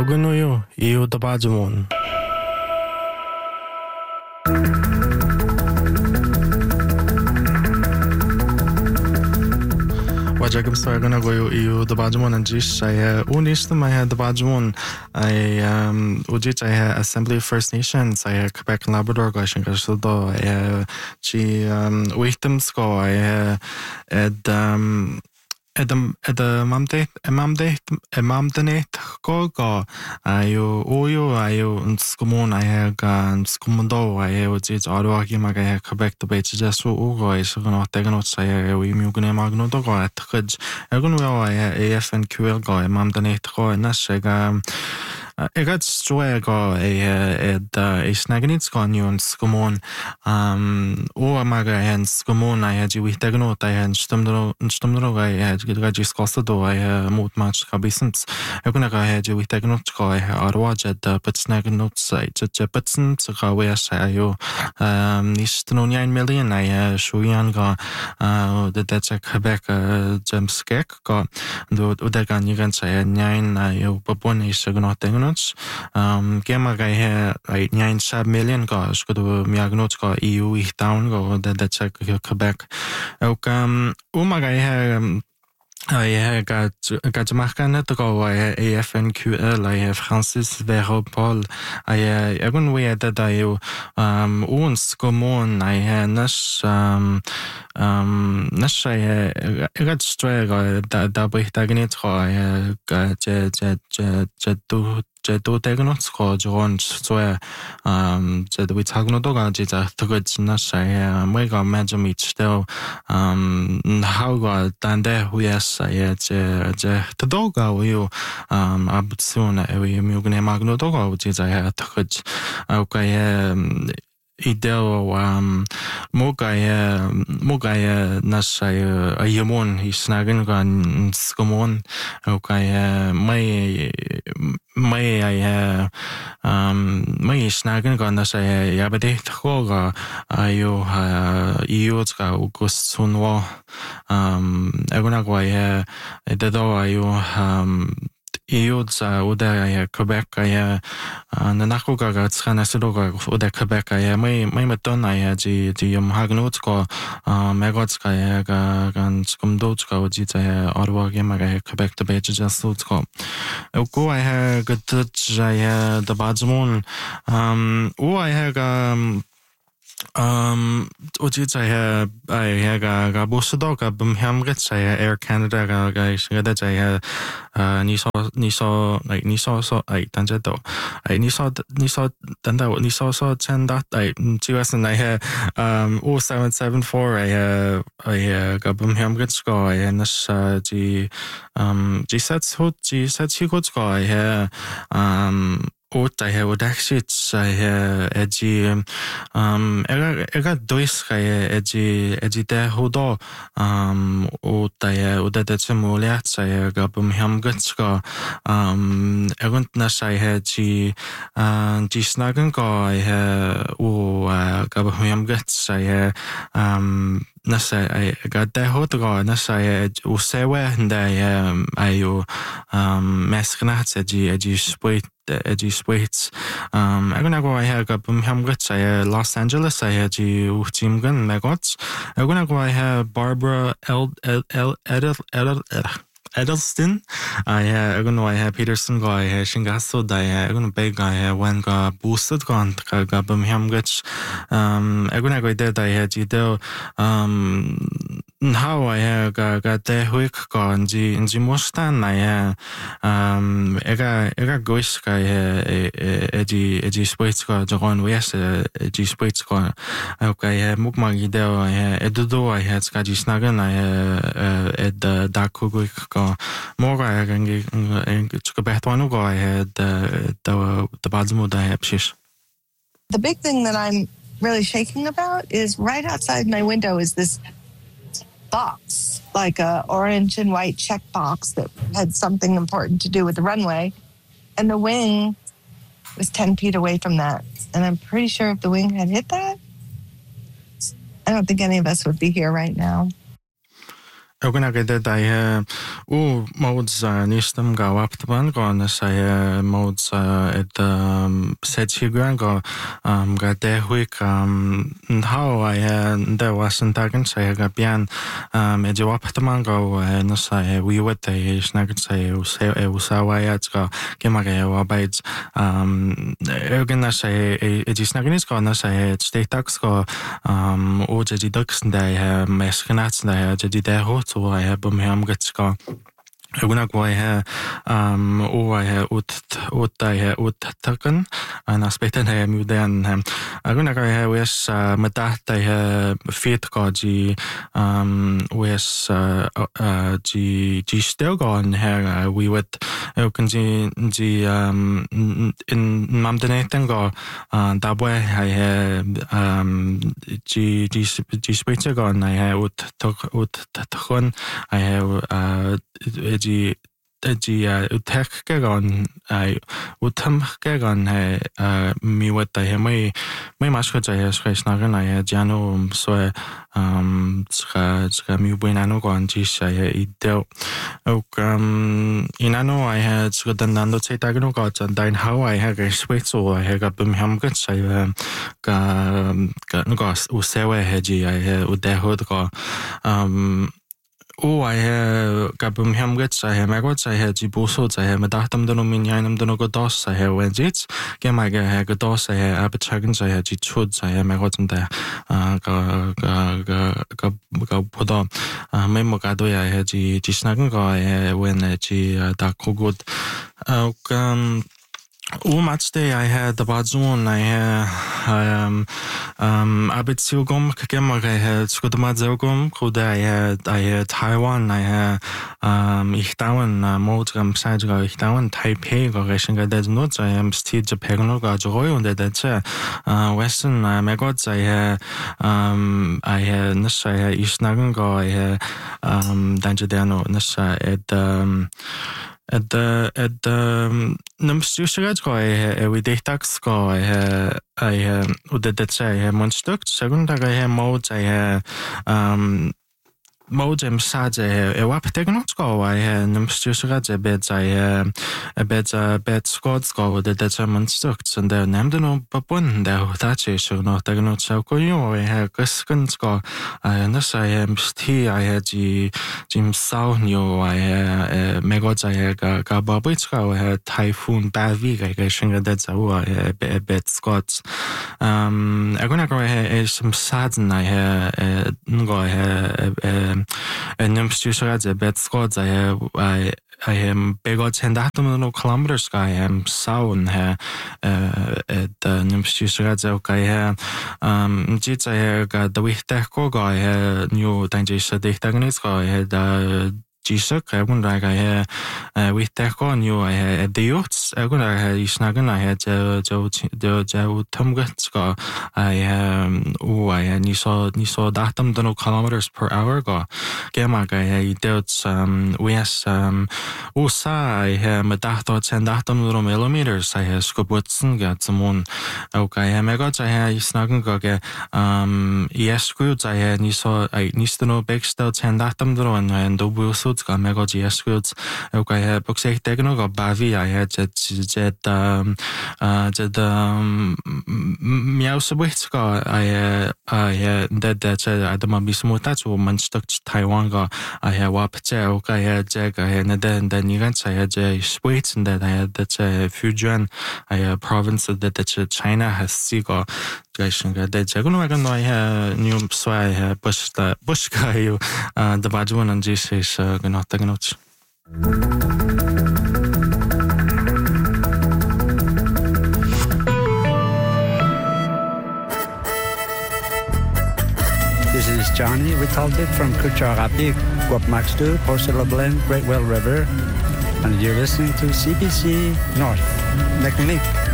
Ognuno io da Bajamon. Wajagam Sargana go io da Bajamon and Jish I unistum I had the Bajamon I Ujit I Assembly of First Nations I Quebec and Labrador Gashin Gashildo I chi Wichtemsko I Emamdane go ayo oyo ayo skumon I gan skumundo I ujit Ottawa maga Quebec the beach just ugo I so no teganot say we mugune magno do go at kij egun well I AFNQL go emamdane go nasega Egat stroe go snagnits go nyun skumon o maga hen skumon I had we teganot I had stumdro I had gajis do I mot match kabisens egun I had we teganot go I arwaj at but snagnot say to butson to go where say yo is 9 million I shuyan go that's a Quebec jump skek go do udagan you can say 9 yo babon is not Gemma guy like 9 million gosh go to Miagnot go EU down go that's a Quebec. Umaga I got Marcana to go AFNQL I Francis Veropol I egun we that I uns common I nash nash I got straight da bricht I 제도 대근어스 거 저건 저에 제도 위 작노도가 진짜 그거 지나셔야 뭐가 매좀 있죠 하우가 단데 후에서 제 도가 우유 아부스나 위 미국내 mag노도가 진짜 그거 아우가에 Ideo mogaye nashay ayamon isnagan gan skomon okay may isnagan gan nashay yabade thoga ayo iotska ugusunwa agunagwa dedo ayo Iodza uda Quebec nakuga tskanasidoga uda Quebec may matona ji hagnotsko megotska gan skumdotska ujita Ottawa gemaga Quebec the beach just sutsko go I have good the Bajamon I have Ujit I had a busdog a bumhamgets I Air Canada guys that I Niso so I tangeto I Niso Tanda Niso so send that I GS and I had 0774 I got bumhamgets go I and this G sets who G sets he could go I had I have actually edgy ega dois edgy de hodo uda simuliat I gabum hamgutska egunt na I had G snagan go I gabum hamguts I nasa I got the hodo nasa usewe and I masknats edgy split edgy sweets aguna go I had hamguts I Los Angeles I had you Jimgan Megots aguna go I have Barbara Edelston I have Peterson go I have Shingaso I gonna beg I when got boosted gone gabum hamguts aguna go did I had you do how I have got the week gone in Jimostan I ega goish edgy sweets go John West edgy sweets go okay mugmagi deo edudo I had skaji snagan I at the dakugik go more I Chukabetwanu go I had the Bajamud I have shish. The big thing that I'm really shaking about is right outside my window is this box, like a orange and white check box that had something important to do with the runway. And the wing was 10 feet away from that. And I'm pretty sure if the wing had hit that, I don't think any of us would be here right now. Oguna gada dai modes nistam ga waptaban go na sai modes at setchiguan go ga de huik how I there wasn't tagen sai ga pian e je waptaman go na sai we would they snagged say usawa go kemaga wabait oguna sai e snagnis go na sai statax go o je duxen dai meskenats dai je de so I have bumhamgatska Una go ut taken an aspecten muden aguna go wes medata fit goji wes g still gone here we would can in mamdeneten go that way I g spitzer gone I have ut takon I have utek gegan utam gegan mi wat mai masko jaya schnagen I jano so ska mi buenano gon ji saya idel ok inano I had den nando tagno got and then how I had a sweet so I had bum hamgat saya ga usewe heji I udehod go I have gabum hamgets, I have maggots, I had jibusos, I have a datum dominum donogodos, I have wedgets, Gemaga hagados, I have abachagans, I have jituds, I have maggots and the Gapodo, Memogado, I had jisnago, I have when dako good. Much day I had the Bazun, I had Abitsilgum, Kagemag, I had Skudamadzogum, Kuda, I had Taiwan, I had Ichtawan, Modram, Sajga, Ichtawan, Taipei, Goreshinga, there's notes, I am still Japan, Joy, and that's Western Megods, I had Nasa, Ishnagango, I had Danjadano, Nasa at the numstushagad go we datax go I uddet say monstukt second I modes I Modem said waptegnot go I numstushagad a bed squads go the determined stucks and their named no babun there that is not tagnot so go you I have guskins go and this I am tea I had Jim Sao new I megods I had gababitska I had typhoon bavi I guess that's a bed squads I'm gonna go ahead some sadden I had go and numstushagad a bed squads I am bigger 10 kilometers I am sound here at the numstushagad I jits I got the wihteko I new danger dictagonis I had Jisuk, I wouldn't like I with Teko knew I had the youths. I would have Snagan, I had Joe Tumgutska. I had Niso datum dono kilometers per hour go. Gemag, I dealt wes Usa, I had Madato 10 datum little millimeters. I had Skobutson got some one. Okay, I got I had Snagan go get yes, screws. I had Niso, I used to know big still 10 datum little and the wheels. Got megoji escuds. Okay, I book say techno got bavi. I had jet meowsabits got I had that said I don't be smooth. That's woman stuck Taiwan got I had wapche. Okay, I had jack. I had then you can say I had sweets and that I had that's a Fujian. I had province that China has sigo. That Jaguno I had new so I had bush guy you the Bajuan and this is not taking notes. This is Johnny Ritalbit from Kucharapi, Guapmaxtu, Porceloblen, Great Well River, and you're listening to CBC North. Neck.